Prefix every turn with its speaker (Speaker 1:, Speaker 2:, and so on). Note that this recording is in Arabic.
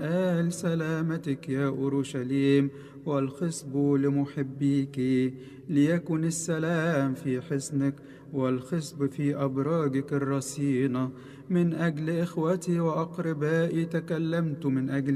Speaker 1: آل سلامتك يا أورشليم، والخصب لمحبيك. ليكن السلام في حصنك والخصب في أبراجك الرصينة. من أجل إخوتي وأقربائي تكلمت، من أجل